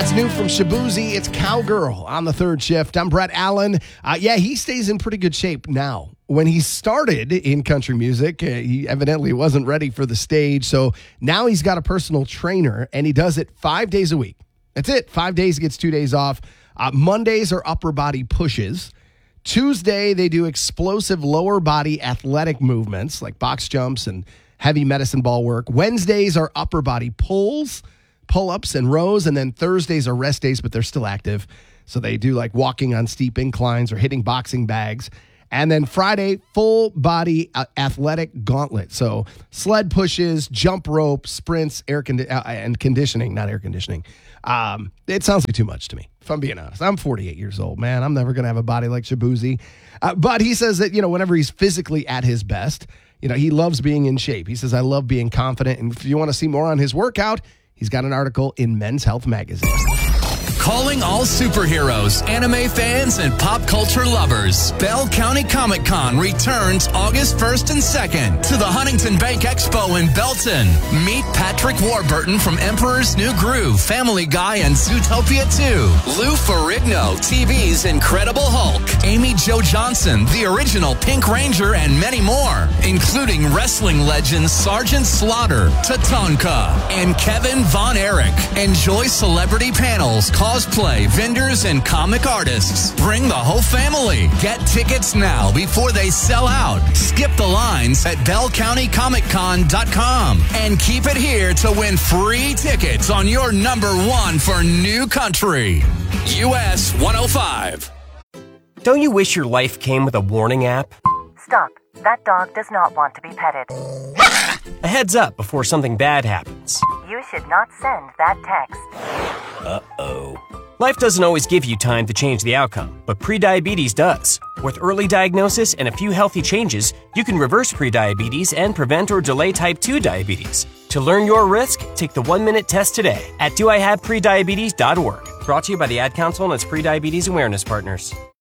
It's new from Shaboozey. It's Cowgirl on the third shift. I'm Brett Allen. He stays in pretty good shape now. When he started in country music, he evidently wasn't ready for the stage. So now he's got a personal trainer, and he does it 5 days a week. That's it. 5 days, he gets 2 days off. Mondays are upper body pushes. Tuesday, they do explosive lower body athletic movements like box jumps and heavy medicine ball work. Wednesdays are upper body pulls, pull-ups and rows. And then Thursdays are rest days, but they're still active. So they do like walking on steep inclines or hitting boxing bags. And then Friday, full body athletic gauntlet. So sled pushes, jump rope, sprints, and conditioning, not air conditioning. It sounds like too much to me, if I'm being honest. I'm 48 years old, man. I'm never going to have a body like Shaboozey. But he says that, whenever he's physically at his best, he loves being in shape. He says, I love being confident. And if you want to see more on his workout, he's got an article in Men's Health magazine. Calling all superheroes, anime fans, and pop culture lovers. Bell County Comic Con returns August 1st and 2nd to the Huntington Bank Expo in Belton. Meet Patrick Warburton from Emperor's New Groove, Family Guy, and Zootopia 2. Lou Ferrigno, TV's Incredible Hulk. Amy Jo Johnson, the original Pink Ranger, and many more, including wrestling legends Sergeant Slaughter, Tatanka, and Kevin Von Erich. Enjoy celebrity panels, cosplay, vendors, and comic artists. Bring the whole family. Get tickets now before they sell out. Skip the lines at bellcountycomiccon.com and keep it here to win free tickets on your number one for New Country. US 105. Don't you wish your life came with a warning app? Stop. That dog does not want to be petted. A heads up before something bad happens. You should not send that text. Uh-oh. Life doesn't always give you time to change the outcome, but prediabetes does. With early diagnosis and a few healthy changes, you can reverse prediabetes and prevent or delay type 2 diabetes. To learn your risk, take the 1-minute test today at doihaveprediabetes.org. Brought to you by the Ad Council and its prediabetes awareness partners.